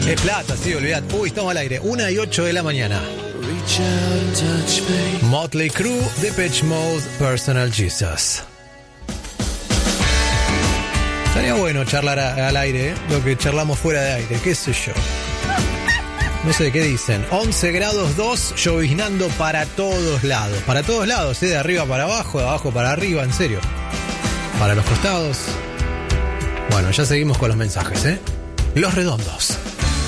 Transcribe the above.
Es plata, sí, olvidad. Uy, estamos al aire. 1:08 de la mañana. Motley Crue, Depeche Mode, Personal Jesus. Estaría bueno charlar al aire, lo que charlamos fuera de aire, qué sé yo. No sé qué dicen. 11 grados 2, lloviznando para todos lados, de arriba para abajo, de abajo para arriba, en serio. Para los costados. Bueno, ya seguimos con los mensajes, Los Redondos.